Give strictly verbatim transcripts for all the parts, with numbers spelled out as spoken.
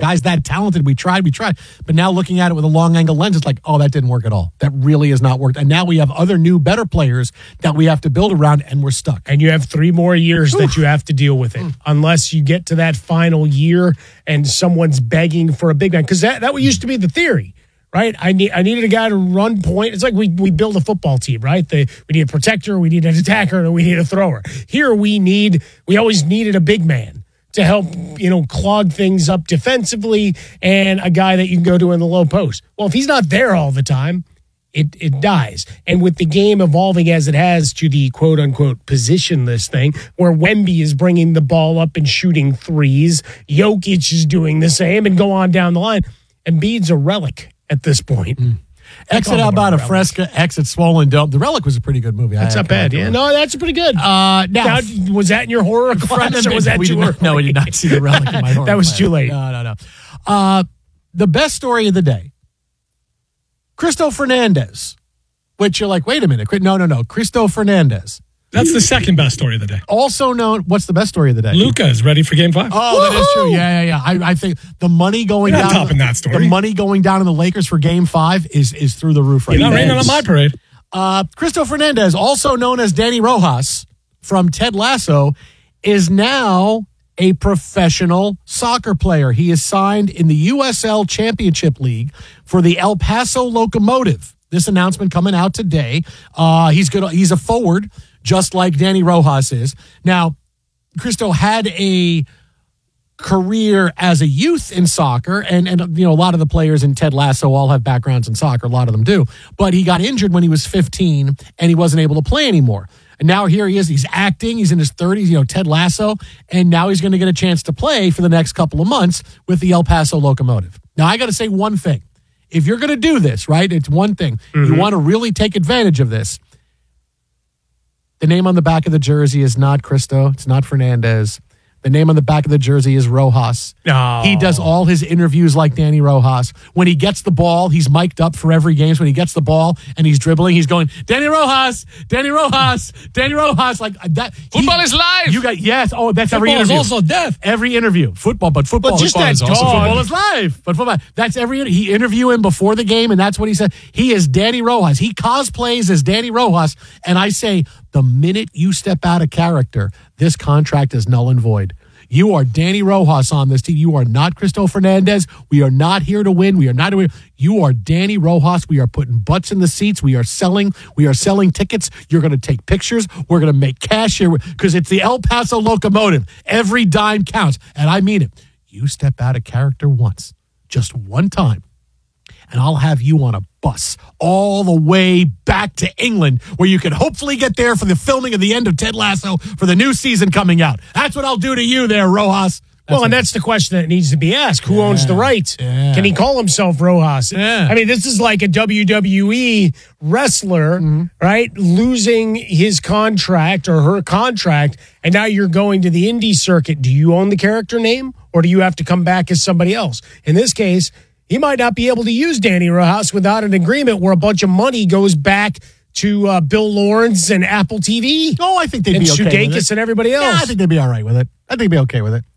guy's that talented. We tried, we tried. But now looking at it with a long angle lens, it's like, oh, that didn't work at all. That really has not worked. And now we have other new, better players that we have to build around, and we're stuck. And you have three more years Oof. that you have to deal with it, mm. unless you get to that final year and someone's begging for a big man. Because that, that used to be the theory. Right, I need. I needed a guy to run point. It's like we we build a football team, right? The, we need a protector, we need an attacker, and we need a thrower. Here we need. We always needed a big man to help, you know, clog things up defensively, and a guy that you can go to in the low post. Well, if he's not there all the time, it it dies. And with the game evolving as it has to the quote unquote positionless thing, where Wemby is bringing the ball up and shooting threes, Jokic is doing the same, and go on down the line. Embiid's a relic at this point. Mm. Exit Alberta Fresca, Exit Swollen Dome. The Relic was a pretty good movie. That's not bad. Yeah, no, that's pretty good. Uh, now, now, was that in your horror class, or was that too early? No, we did not see The Relic in my horror That was class. too late. No, no, no. Uh, the best story of the day, Cristo Fernandez, which you're like, wait a minute. No, no, no. Cristo Fernandez. That's the second best story of the day. Also known, what's the best story of the day? Luka is ready for game five. Oh, Woo-hoo! that is true. Yeah, yeah, yeah. I, I think the money going You're down. not topping that story. The money going down in the Lakers for game five is is through the roof right You're now. not raining on my parade. Uh, Cristo Fernandez, also known as Danny Rojas from Ted Lasso, is now a professional soccer player. He is signed in the U S L Championship League for the El Paso Locomotive. This announcement coming out today. Uh, he's good. He's a forward, just like Danny Rojas is. Now, Cristo had a career as a youth in soccer, and, and you know, a lot of the players in Ted Lasso all have backgrounds in soccer. A lot of them do. But he got injured when he was fifteen, and he wasn't able to play anymore. And now here he is. He's acting. He's in his thirties, you know, Ted Lasso. And now he's going to get a chance to play for the next couple of months with the El Paso Locomotive. Now, I got to say one thing. If you're going to do this, right, it's one thing. Mm-hmm. You want to really take advantage of this. The name on the back of the jersey is not Cristo. It's not Fernandez. The name on the back of the jersey is Rojas. Oh. He does all his interviews like Danny Rojas. When he gets the ball, he's mic'd up for every game. So when he gets the ball and he's dribbling, he's going, Danny Rojas, Danny Rojas, Danny Rojas. Like that. Football he, is live. You got, yes. Oh, that's football every interview. Football is also death. Every interview. Football, but football, but just football that is also dog. football is live. But football, that's every, he interview him before the game, and that's what he said. He is Danny Rojas. He cosplays as Danny Rojas. And I say, the minute you step out of character, this contract is null and void. You are Danny Rojas on this team. You are not Cristo Fernandez. We are not here to win. We are not here. You are Danny Rojas. We are putting butts in the seats. We are selling. We are selling tickets. You're going to take pictures. We're going to make cash here because it's the El Paso Locomotive. Every dime counts. And I mean it. You step out of character once, just one time, and I'll have you on a bus all the way back to England where you can hopefully get there for the filming of the end of Ted Lasso for the new season coming out. That's what I'll do to you there, Rojas. That's well, and that's the question that needs to be asked. Who yeah, owns the rights? Yeah. Can he call himself Rojas? Yeah. I mean, this is like a W W E wrestler, mm-hmm. right, losing his contract or her contract, and now you're going to the indie circuit. Do you own the character name, or do you have to come back as somebody else? In this case, he might not be able to use Danny Rojas without an agreement where a bunch of money goes back to uh, Bill Lawrence and Apple T V. Oh, I think they'd and be okay Sudeikis with it. and everybody else. Yeah, I think they'd be all right with it. I think they'd be okay with it.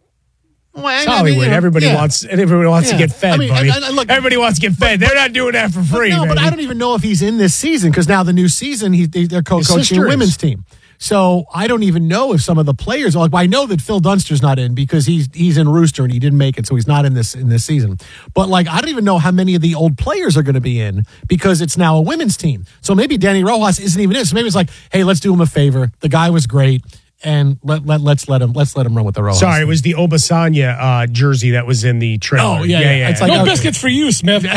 Well, it's Hollywood. I mean, you know, everybody yeah. wants. Everybody wants yeah. to get fed. I mean, buddy. I, I, look, everybody wants to get fed. But, They're not doing that for free. But no, baby. but I don't even know if he's in this season because now the new season, he, they're co-coaching a women's team. So I don't even know if some of the players are like. Well, I know that Phil Dunster's not in because he's he's in Rooster and he didn't make it, so he's not in this in this season. But like, I don't even know how many of the old players are going to be in because it's now a women's team. So maybe Danny Rojas isn't even in. So maybe it's like, hey, let's do him a favor. The guy was great. And let let let's let him let's let him run with the Rojas. Sorry, it was the Obasanya uh, jersey that was in the trailer. Oh yeah, yeah. yeah. It's like no okay. biscuits for you, Smith.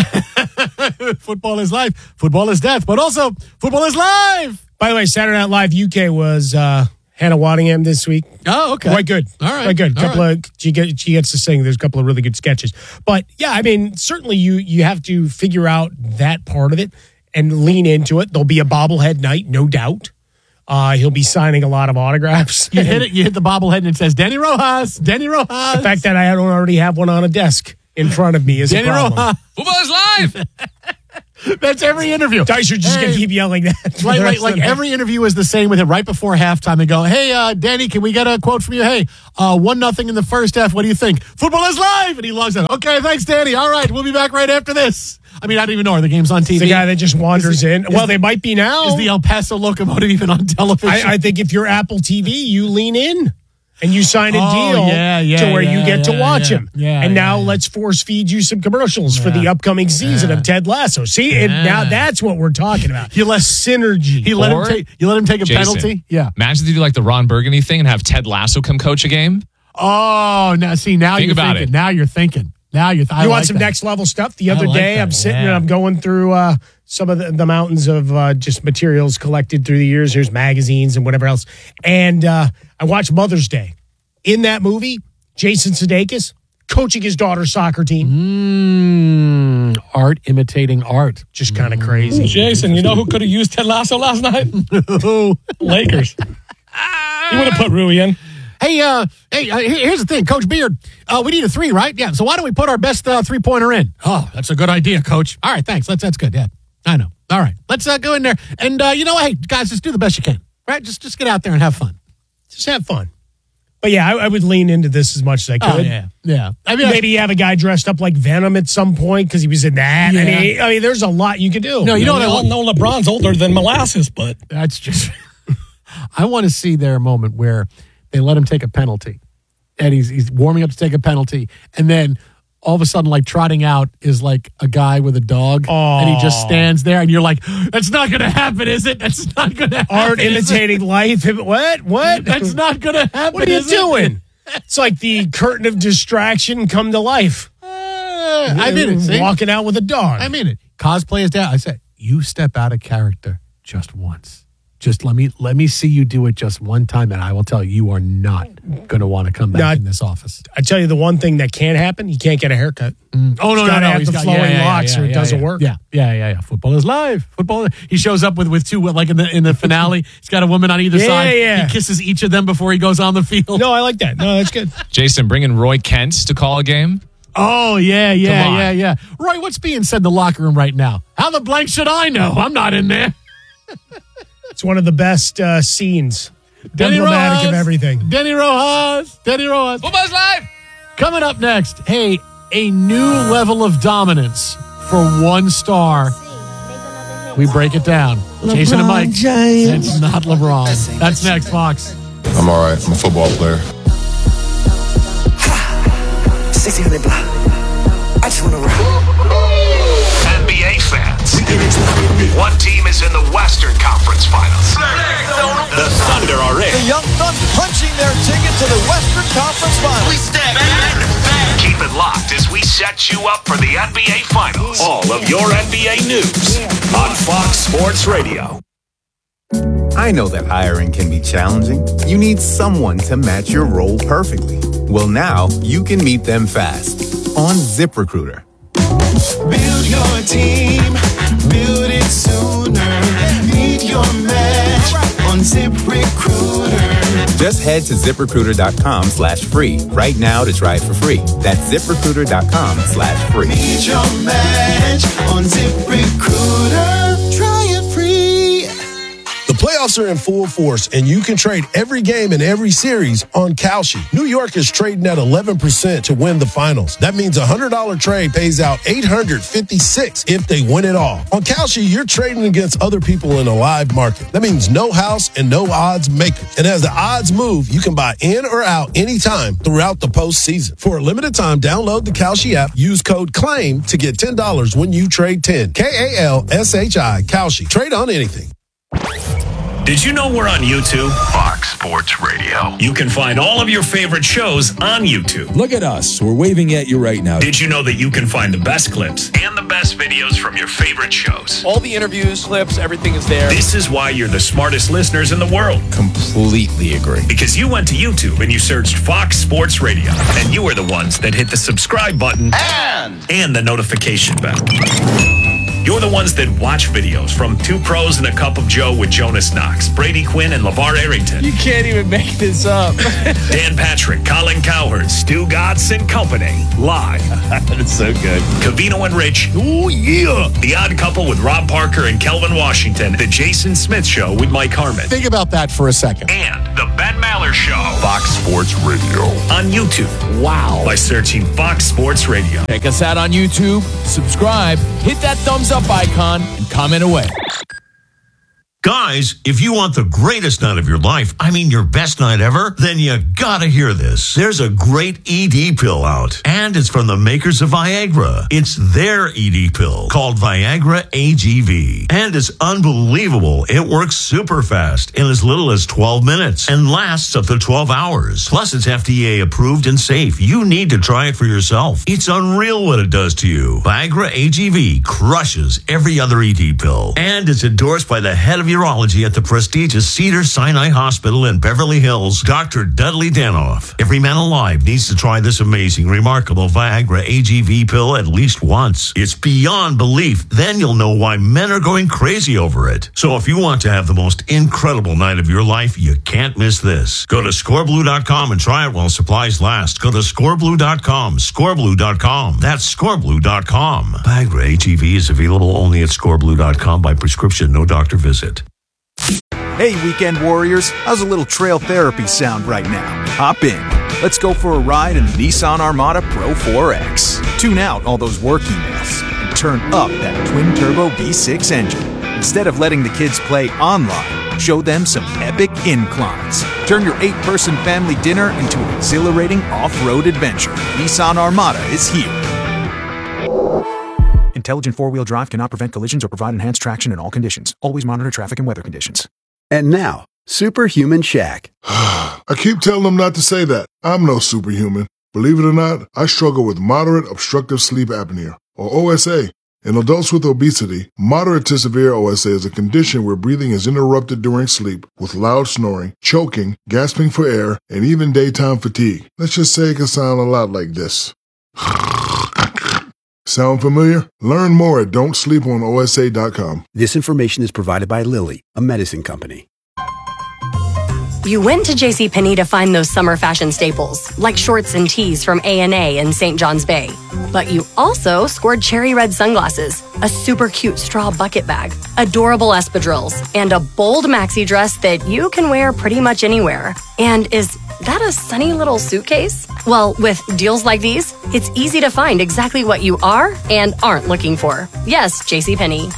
Football is life. Football is death. But also, football is live. By the way, Saturday Night Live U K was uh, Hannah Waddingham this week. Oh, okay, quite good. All right, quite good. All couple right. of she gets she gets to sing. There's a couple of really good sketches. But yeah, I mean, certainly you you have to figure out that part of it and lean into it. There'll be a bobblehead night, no doubt. Uh, he'll be signing a lot of autographs. You hit it. You hit the bobblehead and it says Danny Rojas. Danny Rojas. The fact that I don't already have one on a desk in front of me is Danny a problem. Rojas. Football is live. That's every interview. Dicer just Hey. going to keep yelling that. for Like, the like, rest like of the night. every interview is the same with him. Right before halftime, they go, "Hey, uh, Danny, can we get a quote from you? Hey, uh, one nothing in the first half. What do you think? Football is live." And he logs in. Okay, thanks, Danny. All right, we'll be back right after this. I mean, I don't even know. Are the game's on T V? the guy that just wanders in. Well, they might be now. Is the El Paso Locomotive even on television? I, I think if you're Apple T V, you lean in and you sign a Oh, deal yeah, yeah, to where yeah, you get to yeah, watch yeah. him. Yeah, and now yeah, yeah. let's force feed you some commercials for the upcoming season Yeah. of Ted Lasso. See, and Yeah. now that's what we're talking about. You let- synergy. He let him Or- take. You let him take a Jason, penalty. Yeah. Imagine they do like the Ron Burgundy thing and have Ted Lasso come coach a game. Oh, now see now Think you're about thinking. it. Now you're thinking. Now you're. Th- I You want like some that. next level stuff? The I other like day, that, I'm sitting yeah. and I'm going through uh, some of the, the mountains of uh, just materials collected through the years. There's magazines and whatever else. And uh, I watched Mother's Day. In that movie, Jason Sudeikis coaching his daughter's soccer team. Mm, art imitating art. Just kind of crazy. Jason, you know who could have used Ted Lasso last night? Lakers. You would have put Rui in. Hey, uh, hey, uh, here- here's the thing, Coach Beard. Uh, we need a three, right? Yeah. So why don't we put our best uh, three pointer in? Oh, that's a good idea, Coach. All right, thanks. That's that's good. Yeah, I know. All right, let's uh, go in there and uh, you know, hey, guys, just do the best you can. Right? Just just get out there and have fun. Just have fun. But yeah, I, I would lean into this as much as I could. Oh, yeah, yeah. I mean, Maybe you have a guy dressed up like Venom at some point because he was in that. Yeah. I mean, I mean, there's a lot you can do. No, you know what we I all want? know LeBron's older than molasses, but That's just. I want to see their moment where they let him take a penalty, and he's he's warming up to take a penalty, and then all of a sudden, like trotting out is like a guy with a dog, and he just stands there, and you're like, "That's not going to happen, is it? That's not going to happen." Art is it? imitating life. What? What? That's not going to happen. What are you is it? doing? It's like the curtain of distraction come to life. Uh, I mean it. See? Walking out with a dog. I mean it. Cosplay is down. I said, you step out of character just once. Just let me let me see you do it just one time, and I will tell you, you are not going to want to come back No, in this office. I tell you the one thing that can't happen, you can't get a haircut. Oh no, no, gotta no! have He's the got- flowing locks or it doesn't yeah. work. Yeah, yeah, yeah, yeah. Football is live. Football. He shows up with with two, like in the in the finale. He's got a woman on either Yeah, side. yeah. He kisses each of them before he goes on the field. No, I like that. No, that's good. Jason bringing Roy Kent to call a game. Oh yeah, yeah, Come on. yeah, yeah. Roy, what's being said in the locker room right now? How the blank should I know? I'm not in there. It's one of the best uh, scenes. Denny Emblematic Rojas, of everything. Denny Rojas. Denny Rojas. Football's live. Coming up next, hey, a new level of dominance for one star. We break it down. Jason and Mike. It's not LeBron. That's next, Fox. I'm all right. I'm a football player. sixteen hundred block. I just wanna rock. N B A fans. One team is in the Western Conference Finals. The Thunder are in. The Young Thunder punching their ticket to the Western Conference Finals. Keep it locked as we set you up for the N B A Finals. All of your N B A news on Fox Sports Radio. I know that hiring can be challenging. You need someone to match your role perfectly. Well, now you can meet them fast on ZipRecruiter. Build your team, build it sooner. Meet your match on ZipRecruiter. Just head to ZipRecruiter.com slash free right now to try it for free. That's ZipRecruiter.com slash free. Meet your match on ZipRecruiter. Try it free. The playoffs are in full force, and you can trade every game in every series on Kalshi. New York is trading at eleven percent to win the finals. That means a one hundred dollars trade pays out eight hundred fifty-six dollars if they win it all. On Kalshi, you're trading against other people in a live market. That means no house and no odds makers. And as the odds move, you can buy in or out anytime throughout the postseason. For a limited time, download the Kalshi app, use code CLAIM to get ten dollars when you trade ten. K A L S H I, Kalshi. Trade on anything. Did you know we're on YouTube? Fox Sports Radio. You can find all of your favorite shows on YouTube. Look at us. We're waving at you right now. Did you know that you can find the best clips and the best videos from your favorite shows? All the interviews, clips, everything is there. This is why you're the smartest listeners in the world. Completely agree. Because you went to YouTube and you searched Fox Sports Radio. And you are the ones that hit the subscribe button And, and the notification bell. You're the ones that watch videos from Two Pros and a Cup of Joe with Jonas Knox, Brady Quinn, and LeVar Arrington. You can't even make this up. Dan Patrick, Colin Cowherd, Stu Gatz and company. Live. That's so good. Covino and Rich. Oh, yeah. The Odd Couple with Rob Parker and Kelvin Washington. The Jason Smith Show with Mike Harmon. Think about that for a second. And The Ben Maller Show. Fox Sports Radio. On YouTube. Wow. By searching Fox Sports Radio. Check us out on YouTube. Subscribe. Hit that thumbs up icon and comment away. Guys, if you want the greatest night of your life, I mean your best night ever, then you gotta hear this. There's a great E D pill out, and it's from the makers of Viagra. It's their E D pill called Viagra A G V, and it's unbelievable. It works super fast in as little as twelve minutes and lasts up to twelve hours. Plus, it's F D A approved and safe. You need to try it for yourself. It's unreal what it does to you. Viagra A G V crushes every other E D pill, and it's endorsed by the head of urology at the prestigious Cedars-Sinai Hospital in Beverly Hills, Doctor Dudley Danoff. Every man alive needs to try this amazing, remarkable Viagra A G V pill at least once. It's beyond belief. Then you'll know why men are going crazy over it. So if you want to have the most incredible night of your life, you can't miss this. Go to score blue dot com and try it while supplies last. Go to score blue dot com, score blue dot com. That's score blue dot com. Viagra A G V is available only at score blue dot com by prescription, no doctor visit. Hey, Weekend Warriors, how's a little trail therapy sound right now? Hop in. Let's go for a ride in the Nissan Armada Pro four X. Tune out all those work emails and turn up that twin-turbo V six engine. Instead of letting the kids play online, show them some epic inclines. Turn your eight-person family dinner into an exhilarating off-road adventure. Nissan Armada is here. Intelligent four-wheel drive cannot prevent collisions or provide enhanced traction in all conditions. Always monitor traffic and weather conditions. And now, Superhuman Shaq. I keep telling them not to say that. I'm no superhuman. Believe it or not, I struggle with moderate obstructive sleep apnea, or O S A. In adults with obesity, moderate to severe O S A is a condition where breathing is interrupted during sleep with loud snoring, choking, gasping for air, and even daytime fatigue. Let's just say it can sound a lot like this. Sound familiar? Learn more at don't sleep on O S A dot com. This information is provided by Lilly, a medicine company. You went to JCPenney to find those summer fashion staples, like shorts and tees from A and A in Saint John's Bay. But you also scored cherry red sunglasses, a super cute straw bucket bag, adorable espadrilles, and a bold maxi dress that you can wear pretty much anywhere. And is that a sunny little suitcase? Well, with deals like these, it's easy to find exactly what you are and aren't looking for. Yes, JCPenney.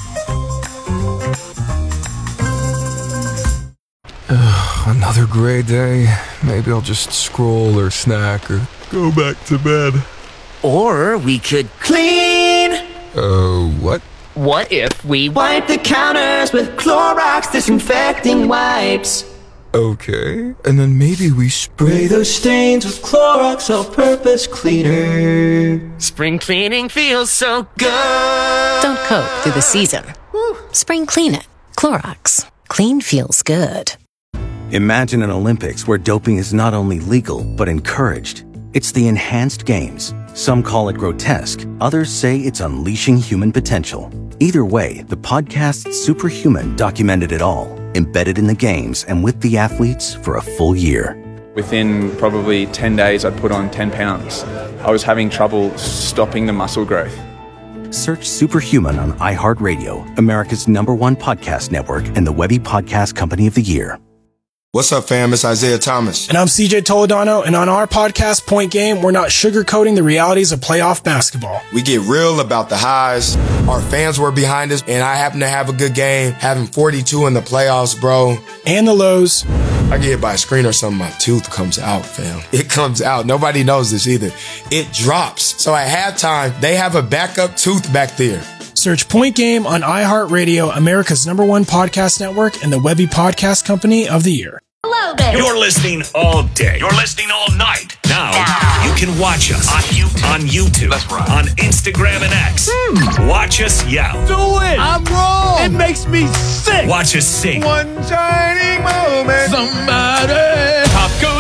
Another gray day. Maybe I'll just scroll or snack or go back to bed. Or we could clean. Oh, uh, what? What if we wipe the counters with Clorox disinfecting wipes? Okay, and then maybe we spray those stains with Clorox all-purpose cleaner. Spring cleaning feels so good. Don't cope through the season. Spring clean it. Clorox. Clean feels good. Imagine an Olympics where doping is not only legal, but encouraged. It's the enhanced games. Some call it grotesque. Others say it's unleashing human potential. Either way, the podcast Superhuman documented it all, embedded in the games and with the athletes for a full year. Within probably ten days, I'd put on ten pounds. I was having trouble stopping the muscle growth. Search Superhuman on iHeartRadio, America's number one podcast network, and the Webby Podcast Company of the Year. What's up, fam? It's Isaiah Thomas. And I'm C J Toledano, and on our podcast, Point Game, we're not sugarcoating the realities of playoff basketball. We get real about the highs. Our fans were behind us, and I happen to have a good game, having forty-two in the playoffs, bro. And the lows. I get hit by a screen or something, my tooth comes out, fam. It comes out. Nobody knows this either. It drops. So at halftime, they have a backup tooth back there. Search Point Game on iHeartRadio, America's number one podcast network, and the Webby Podcast Company of the Year. Hello there. You're listening all day. You're listening all night. Now, now. you can watch us on YouTube, on, YouTube, That's right. on Instagram and X. Hmm. Watch us yell. Do it. I'm wrong. It makes me sick. Watch us sing. One shining moment. Somebody. Pop goes and T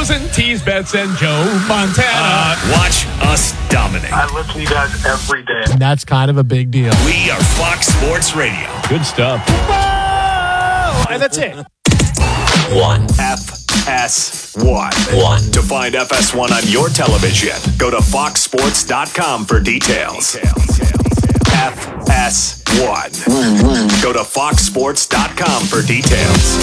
Mookies Betts and Joe Montana. Uh, watch us dominate. I listen to you guys every day. And that's kind of a big deal. We are Fox Sports Radio. Good stuff. And that's it. One. F S one. One. To find F S one on your television, go to fox sports dot com for details. F S one. One, one. Go to fox sports dot com for details.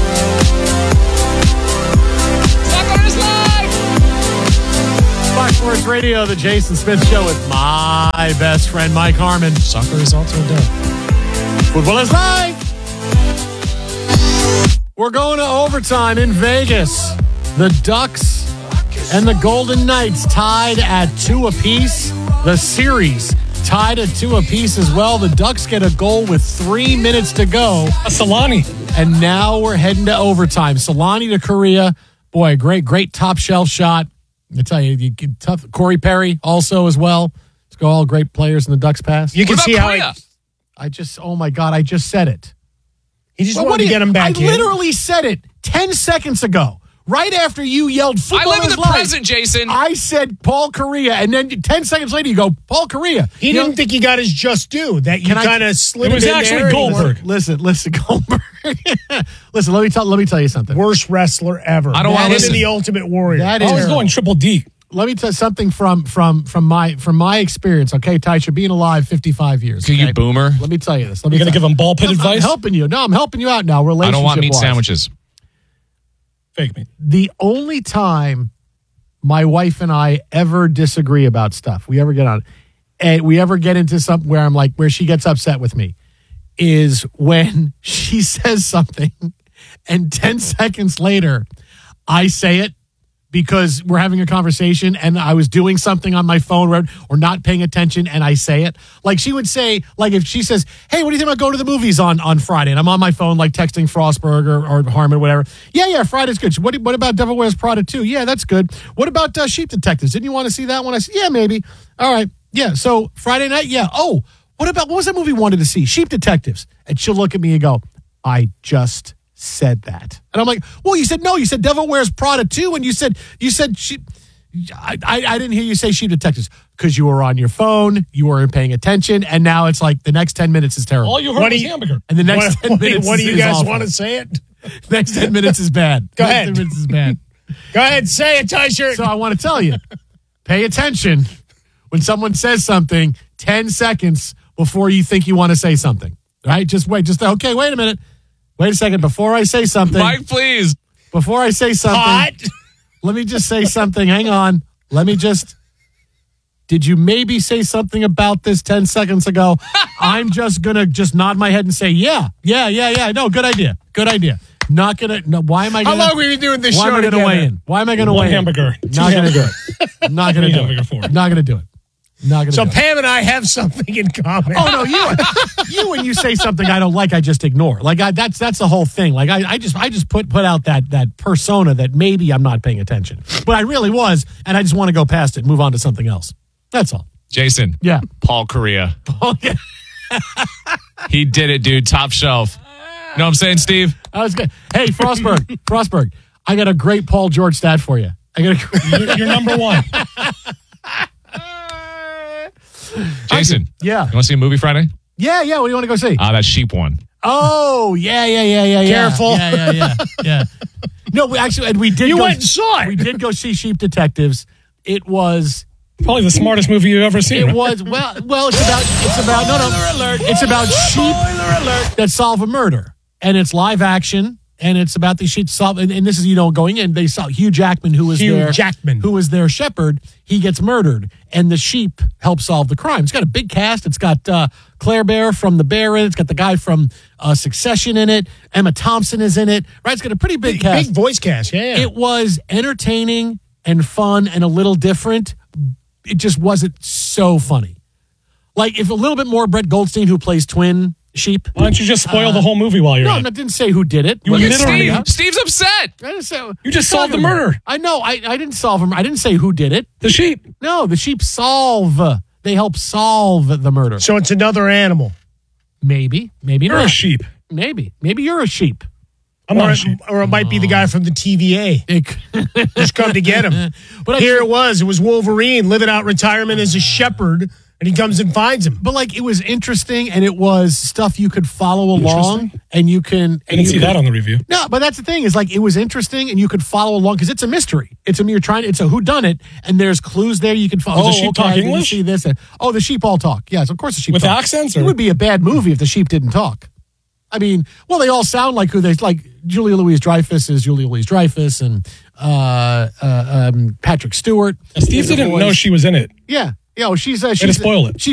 Fox Sports Radio, the Jason Smith Show with my best friend, Mike Harmon. Soccer is also done. Football is live. We're going to overtime in Vegas. The Ducks and the Golden Knights tied at two apiece. The series tied at two apiece as well. The Ducks get a goal with three minutes to go. Solani. And now we're heading to overtime. Solani to Korea. Boy, a great, great top shelf shot. I tell you, you get tough. Corey Perry also as well. Let's go, all great players in the Ducks pass. You can see how I, I just, oh my God, I just said it. He just Well, wanted what to do get you- him back I in. literally said it ten seconds ago. Right after you yelled football I live in is the life, present, Jason. I said Paul Correa, and then ten seconds later you go, Paul Correa. He You didn't know- think he got his just due. That you Can I- kind of slid It was him in actually there and he Goldberg. was Listen, listen, Goldberg. listen, let me tell let me tell you something. Worst wrestler ever. I don't That wanna is listen. the Ultimate Warrior. That Oh, is- he's going triple D. Let me tell you something from from from my from my experience. Okay, Tysha, being alive fifty-five years. Okay, okay? you boomer. Let me tell you this. Let me You're going to tell- give him ball pit I'm, advice? I'm helping you. No, I'm helping you out now. I Relationship don't want meat wise. sandwiches. Fake me. The only time my wife and I ever disagree about stuff, we ever get on, and we ever get into something where I'm like, where she gets upset with me, is when she says something, and ten seconds later, I say it because we're having a conversation and I was doing something on my phone or, or not paying attention, and I say it. Like she would say, like if she says, hey, what do you think about going to the movies on, on Friday? And I'm on my phone, like texting Frostberg or, or Harmon, whatever. Yeah, yeah, Friday's good. What, what about Devil Wears Prada two? Yeah, that's good. What about uh, Sheep Detectives? Didn't you want to see that one? I said, yeah, maybe. All right. Yeah, so Friday night, yeah. Oh, what about, what was that movie you wanted to see? Sheep Detectives. And she'll look at me and go, I just said that. And I'm like, well, you said no. You said Devil Wears Prada two, and you said you said she. I, I, I didn't hear you say Sheep Detectives because you were on your phone, you weren't paying attention, and now it's like the next ten minutes is terrible. All you heard What was do you- hamburger. and the next What, ten what, minutes. what do is, you is guys awful. want to say it? Next ten minutes is bad. Go Next ahead. ten minutes is bad. Go ahead, say it, Ty-shirt. So I want to tell you, pay attention when someone says something. Ten seconds before you think you want to say something. Right? Just wait. Just okay. Wait a minute. Wait a second. Before I say something. Mike, please. Before I say something. Hot. Let me just say something. Hang on. Let me just. Did you maybe say something about this ten seconds ago? I'm just going to just nod my head and say, yeah, yeah, yeah, yeah. No, good idea. Good idea. Not going to. No, why am I How going to. long have we been doing this Why show am I going to together? weigh in? Why am I going to One weigh hamburger. in? Not going to do it. Not going to do hamburger it. for it. Not going to do it. Not going to So do it. Pam and I have something in common. Oh no, you you when you say something I don't like, I just ignore. Like I, that's that's the whole thing. Like I, I just I just put put out that that persona that maybe I'm not paying attention, but I really was, and I just want to go past it, move on to something else. That's all. Jason. Yeah. Paul Correa. Oh yeah, He did it, dude. Top shelf. You know what I'm saying, Steve? that was good. Hey, Frostberg, Frostberg, I got a great Paul George stat for you. I got a You're, you're number one. Jason. Yeah. You want to see a movie Friday? yeah, yeah. What do you want to go see? Ah, that sheep one. Oh yeah, yeah, yeah, yeah, yeah. Careful. Yeah, yeah, yeah, yeah. No, we actually and we did. You go, went and saw it. We did go see Sheep Detectives. It was. Probably the smartest movie you've ever seen. It right? was well. Well, it's about it's about no no. It's about sheep that solve a murder, and it's live action, and it's about the sheep solve. And, and this is you know going in. They saw Hugh Jackman, who was Hugh their Jackman. who was their shepherd. He gets murdered, and the sheep help solve the crime. It's got a big cast. It's got uh, Claire Bear from The Bear in it. It's got the guy from uh, Succession in it. Emma Thompson is in it. Right? It's got a pretty big, Big, cast. big voice cast. Yeah, yeah. It was entertaining and fun and a little different. It just wasn't so funny. Like if a little bit more Brett Goldstein, who plays Twin Sheep. Why don't you just spoil Uh, the whole movie while you're No, at I it? didn't say who did it. You What- literally- Steve, Steve's upset. I didn't say, You just solved the murder. I know. I, I didn't solve him. I didn't say who did it. The sheep. No, the sheep solve. They help solve the murder. So it's another animal. Maybe. Maybe You're not. a sheep. Maybe. Maybe you're a sheep. I'm or, not a it, sheep. or it might be the guy from the T V A. Just come to get him. But here it was. It was Wolverine living out retirement as a shepherd, and he comes and finds him. But like, it was interesting, and it was stuff you could follow along, and you can. And I didn't you see could, that on the review. No, but that's the thing is like it was interesting, and you could follow along because it's a mystery. It's a you're trying. It's a whodunit, and there's clues there you can follow. Oh, the sheep okay, talk I didn't English? See this? And, oh, the sheep all talk. Yes, of course the sheep With talk. accents, It or? would be a bad movie if the sheep didn't talk. I mean, well, they all sound like who they like. Julia Louis-Dreyfus is Julia Louis-Dreyfus, and uh, uh, um, Patrick Stewart. Steve didn't know she was in it. Yeah, yeah. Well, she's uh, Way to she's spoil it. She's